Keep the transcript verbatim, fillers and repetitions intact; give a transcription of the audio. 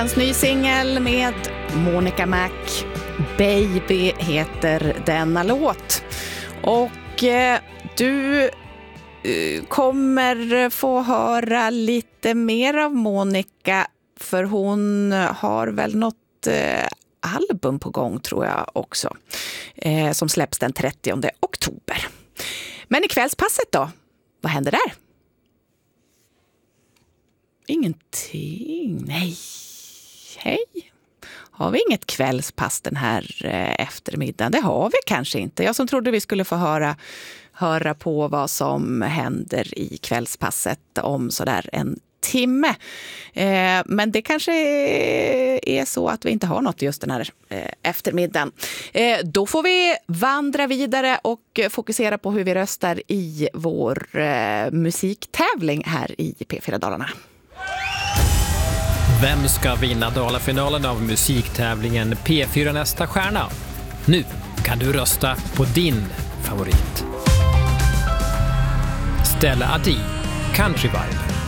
Hans ny singel med Monica Mac, Baby heter denna låt. Och eh, du eh, kommer få höra lite mer av Monica, för hon har väl något eh, album på gång tror jag också, eh, som släpps den trettionde oktober. Men i kvällspasset då, vad händer där? Ingenting, nej. Hej. Har vi inget kvällspass den här eh, eftermiddagen? Det har vi kanske inte. Jag som trodde vi skulle få höra, höra på vad som händer i kvällspasset om sådär en timme. Eh, men det kanske är så att vi inte har något just den här eh, eftermiddagen. Eh, då får vi vandra vidare och fokusera på hur vi röstar i vår eh, musiktävling här i P fyra Dalarna. Vem ska vinna Dalafinalen av musiktävlingen P fyra Nästa stjärna? Nu kan du rösta på din favorit. Stella Adi, Country Vibe.